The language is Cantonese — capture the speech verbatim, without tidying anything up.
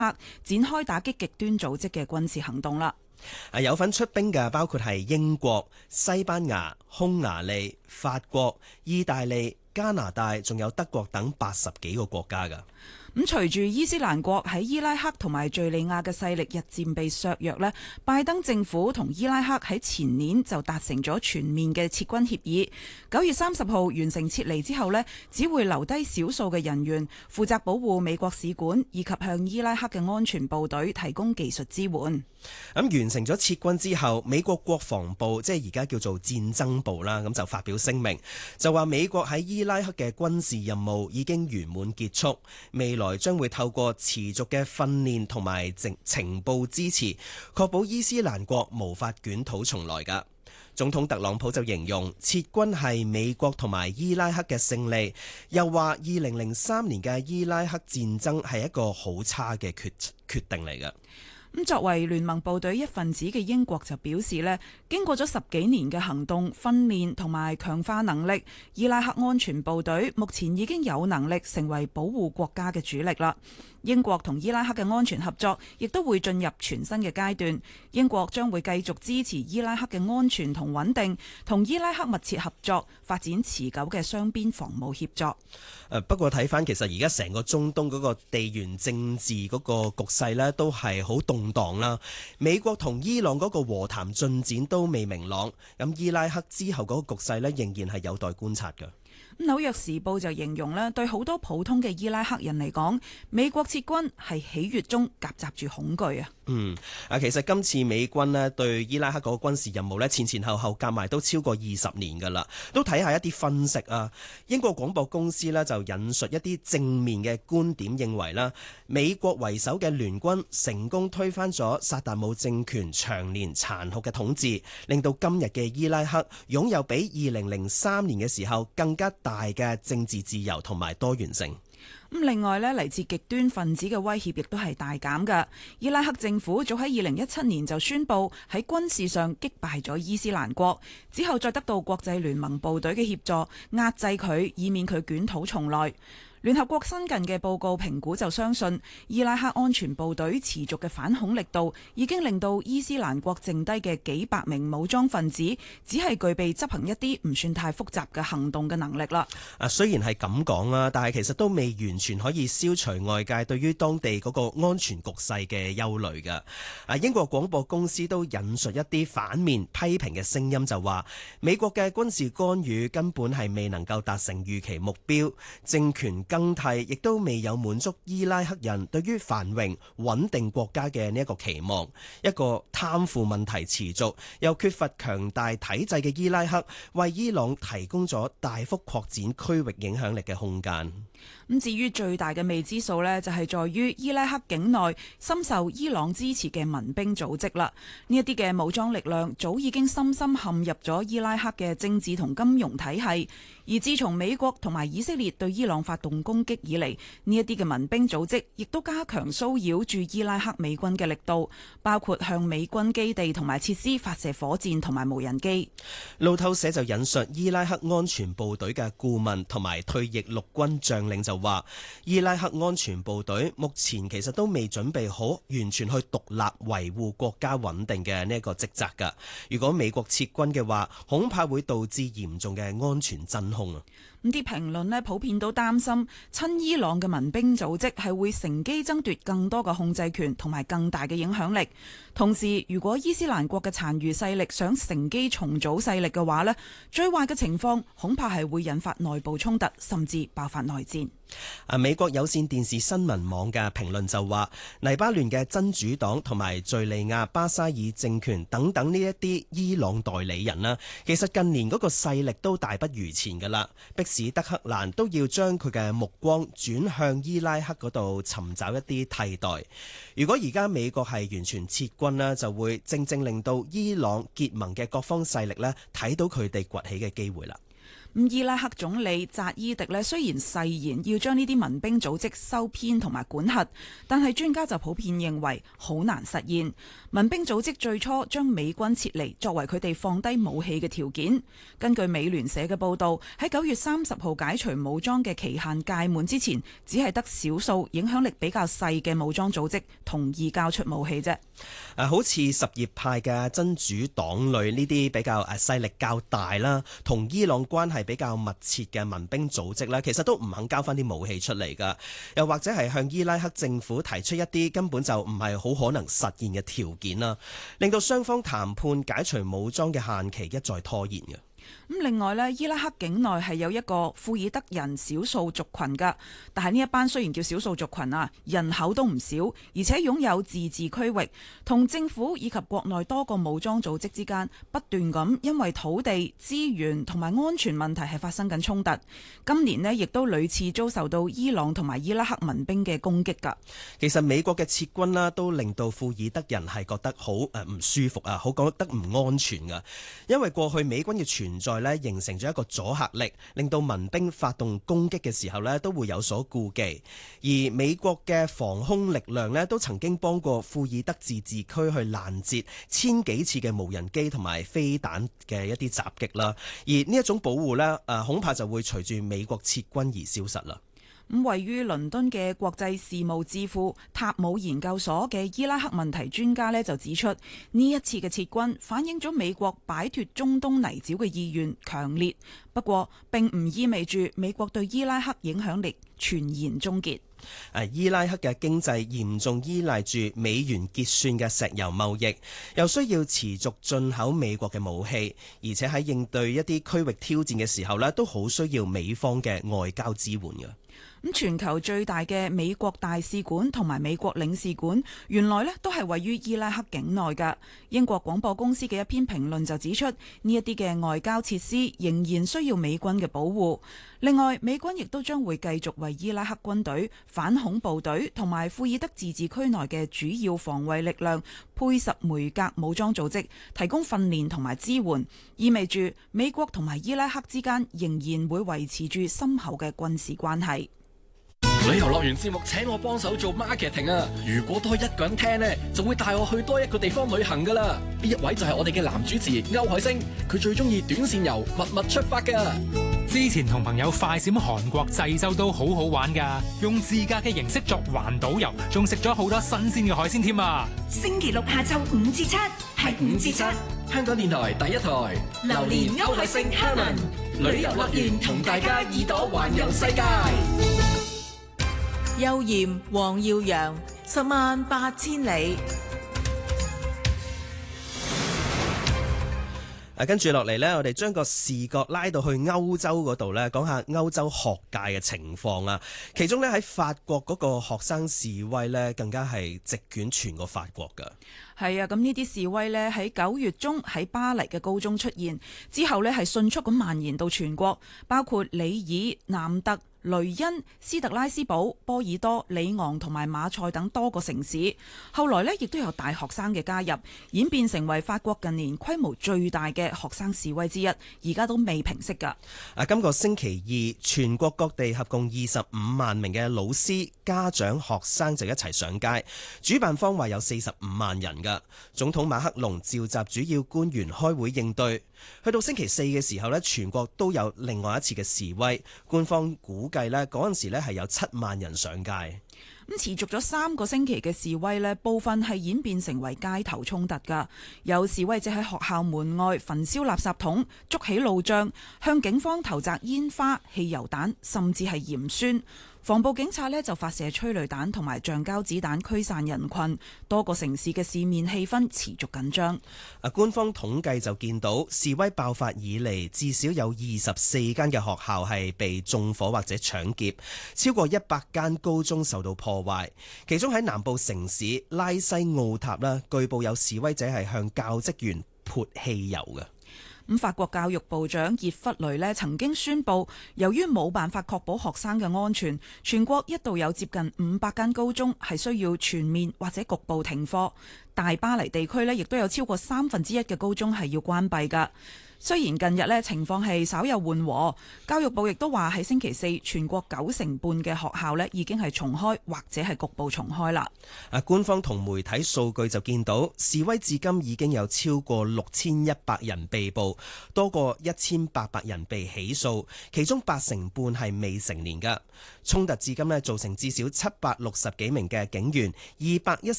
展開打擊極端組織嘅軍事行動啦。 啊，有份出兵嘅包括係英國、西班牙、匈牙利、法國、意大利、加拿大，仲有德國等八十幾個國家㗎。 咁隨住伊斯蘭國喺伊拉克同埋敘利亞嘅勢力日漸被削弱呢，拜登政府同伊拉克喺前年就達成咗全面嘅撤軍協議。九月三十號完成撤離之後呢，只會留低少數嘅人員負責保護美國使館，以及向伊拉克嘅安全部隊提供技術支援。咁完成咗撤軍之後，美國國防部即係而家叫做戰爭部啦，咁就發表聲明，就話美國喺伊拉克嘅軍事任務已經圓滿結束，未來將會透過持續嘅訓練同埋情報支持，確保伊斯蘭國無法捲土重來㗎。總統特朗普就形容撤軍係美國同埋伊拉克嘅勝利，又話二零零三年嘅伊拉克戰爭係一個好差嘅決決定嚟㗎。 咁作為聯盟部隊一份子嘅英國就表示呢，經過咗十幾年嘅行動訓練同埋強化能力，伊拉克安全部隊目前已經有能力成為保護國家嘅主力啦。英國同伊拉克嘅安全合作亦都會進入全新嘅階段。英國將會繼續支持伊拉克嘅安全同穩定，同伊拉克密切合作，發展持久嘅雙邊防務協作。 誒不過睇返其實而家成個中東嗰個地緣政治嗰個局勢呢，都係好動盪啦。美國同伊朗嗰個和談進展都未明朗，咁伊拉克之後嗰個局勢呢，仍然係有待觀察㗎。 紐約時報就形容咧，對好多普通嘅伊拉克人嚟講，美國撤軍係喜悅中夾雜住恐懼啊。 嗯，啊，其實今次美軍咧對伊拉克嗰個軍事任務咧前前後後夾埋都超過二十年噶啦，都睇下一啲分析啊。英國廣播公司咧就引述一啲正面嘅觀點，認為啦，美國為首嘅聯軍成功推翻咗薩達姆政權長年殘酷嘅統治，令到今日嘅伊拉克擁有比二零零三年嘅時候更加大嘅政治自由同埋多元性。 咁另外咧，嚟自極端分子嘅威脅亦都係大減㗎。伊拉克政府早喺二零一七年就宣布喺軍事上擊敗咗伊斯蘭國，之後再得到國際聯盟部隊嘅協助壓制佢，以免佢捲土重來。聯合國新近嘅報告評估就相信，伊拉克安全部隊持續嘅反恐力度已經令到伊斯蘭國剩低嘅幾百名武裝分子只係具備執行一啲唔算太複雜嘅行動嘅能力啦。 啊，雖然係咁講啦，但係其實都未完全可以消除外界對於當地嗰個安全局勢嘅憂慮㗎。啊，英國廣播公司都引述一啲反面批評嘅聲音，就話美國嘅軍事干預根本係未能夠達成預期目標，政權更替亦都未有滿足伊拉克人對於繁榮穩定國家嘅呢一個期望。一個貪腐問題持續又缺乏強大體制嘅伊拉克，為伊朗提供咗大幅擴展區域影響力嘅空間。 咁至於最大嘅未知數呢，就係在於伊拉克境內深受伊朗支持嘅民兵組織啦。呢一啲嘅武裝力量早已經深深陷入咗伊拉克嘅政治同金融體系。而自從美國同埋以色列對伊朗發動攻擊以嚟，呢一啲嘅民兵組織亦都加強騷擾住伊拉克美軍嘅力度，包括向美軍基地同埋設施發射火箭同埋無人機。 路透社就引述伊拉克安全部隊嘅顧問同埋退役陸軍將領就話，伊拉克安全部隊目前其實都未準備好完全去獨立維護國家穩定嘅呢一個職責㗎。如果美國撤軍嘅話，恐怕會導致嚴重嘅安全真空。 咁啲評論呢，普遍都擔心親伊朗嘅民兵組織係會乘機爭奪更多嘅控制權同埋更大嘅影響力。同時，如果伊斯蘭國嘅殘餘勢力想乘機重組勢力嘅話呢，最壞嘅情況恐怕係會引發內部衝突，甚至爆發內戰。 啊！美國有線電視新聞網嘅評論就話，黎巴嫩嘅真主黨同埋敘利亞巴沙爾政權等等呢一啲伊朗代理人啦，其實近年嗰個勢力都大不如前噶啦，迫使德黑蘭都要將佢嘅目光轉向伊拉克嗰度尋找一啲替代。如果而家美國係完全撤軍啦，就會正正令到伊朗結盟嘅各方勢力咧睇到佢哋崛起嘅機會啦。 咁伊拉克總理扎伊迪呢，雖然誓言要將呢啲民兵組織收編同埋管轄，但係專家就普遍認為好難實現。民兵組織最初將美軍撤離作為佢哋放低武器嘅條件。根據美聯社嘅報導，喺九月三十號解除武裝嘅期限屆滿之前，只係得少數影響力比較細嘅武裝組織同意交出武器啫。 誒，好似什葉派嘅真主黨類呢啲比較誒勢力較大啦，同伊朗關係比較密切嘅民兵組織咧，其實都唔肯交翻啲武器出嚟噶，又或者係向伊拉克政府提出一啲根本就唔係好可能實現嘅條件啦，令到雙方談判解除武裝嘅限期一再拖延嘅。 咁另外呢，伊拉克境內係有一個庫爾德人少數族群㗎，但係呢一班雖然叫少數族群啊，人口都唔少，而且擁有自治區域，同政府以及國內多個武裝組織之間不斷咁因為土地資源同埋安全問題係發生緊衝突。今年呢，亦都屢次遭受到伊朗同埋伊拉克民兵嘅攻擊㗎。 其實美國嘅撤軍啦，都令到庫爾德人係覺得好誒唔舒服啊，好覺得唔安全㗎，因為過去美軍嘅存在咧，形成咗一個阻嚇力，令到民兵發動攻擊嘅時候咧，都會有所顧忌。而美國嘅防空力量咧，都曾經幫過庫爾德自治區去攔截千幾次嘅無人機同埋飛彈嘅一啲襲擊啦。而呢一種保護咧，誒恐怕就會隨住美國撤軍而消失啦。 咁位於倫敦嘅國際事務智庫塔姆研究所嘅伊拉克問題專家呢，就指出，呢一次嘅撤軍反映咗美國擺脫中東泥沼嘅意願強烈，不過並唔意味住美國對伊拉克影響力全然終結。 伊拉克嘅經濟嚴重依賴住美元結算嘅石油貿易，又需要持續進口美國嘅武器，而且喺應對一啲區域挑戰嘅時候呢，都好需要美方嘅外交支援嘅。 咁全球最大嘅美國大使館同埋美國領事館，原來呢都係位於伊拉克境內㗎。英國廣播公司嘅一篇評論就指出，呢一啲嘅外交設施仍然需要美軍嘅保護。另外，美軍亦都將會繼續為伊拉克軍隊、反恐部隊同埋庫爾德自治區內嘅主要防衛力量佩什梅格武裝組織提供訓練同埋支援，意味住美國同埋伊拉克之間仍然會維持住深厚嘅軍事關係。 旅遊樂園節目請我幫手做 marketing 啊！如果多一個人聽呢，就會帶我去多一個地方旅行噶啦。呢一位就係我哋嘅男主持歐海星，佢最中意短線遊，密密出發噶。 之前同朋友快閃韓國濟州都好好玩噶，用自駕嘅形式作環島遊，仲食咗好多新鮮嘅海鮮添啊！ 星期六下晝五至七，係五至七， 香港電台第一台， 榴蓮歐海星 Herman 旅遊樂園同大家耳朵環遊世界。 邱艷、黃耀揚，十萬八千里。 啊，跟住落嚟呢，我哋將個視角拉到去歐洲嗰度呢，講下歐洲學界嘅情況啊。其中呢，喺法國嗰個學生示威呢，更加係席捲全個法國㗎。 係啊，咁呢啲示威呢，喺九月中喺巴黎嘅高中出現，之後呢係迅速咁蔓延到全國，包括里爾、南特、雷恩、斯特拉斯堡、波爾多、里昂同埋馬賽等多個城市。後來呢，亦都有大學生嘅加入，演變成為法國近年規模最大嘅學生示威之一，而家都未平息㗎。 啊，今個星期二，全國各地合共二十五萬名嘅老師、家長、學生就一齊上街。主辦方話有四十五萬人㗎。總統馬克龍召集主要官員開會應對。去到星期四嘅時候呢，全國都有另外一次嘅示威。官方估計呢，嗰陣時呢係有七萬人上街。 咁持續咗三個星期嘅示威呢，部分係演變成為街頭衝突㗎。有示威者喺學校門外焚燒垃圾桶、築起路障，向警方投擲煙花、汽油彈，甚至係鹽酸。防暴警察呢就發射催淚彈同埋橡膠子彈驅散人群，多個城市嘅市面氣氛持續緊張。 啊，官方統計就見到示威爆發以嚟，至少有二十四間嘅學校係被縱火或者搶劫，超過一百間高中受到破壞。其中喺南部城市拉西奧塔啦，據報有示威者係向教職員潑汽油嘅。 咁法國教育部長傑弗雷呢曾經宣布，由於冇辦法確保學生嘅安全，全國一度有接近五百間高中係需要全面或者局部停課。大巴黎地區呢亦都有超過三分之一嘅高中係要關閉㗎。 雖然近日呢情況係稍有緩和，教育部亦都話喺星期四全國九成半嘅學校呢已經係重開或者係局部重開啦。 啊，官方同媒體數據就見到示威至今已經有超過六千一百人被捕，多過一千八百人被起訴，其中八成半係未成年㗎。衝突至今呢造成至少七百六十幾名嘅警員、二百一十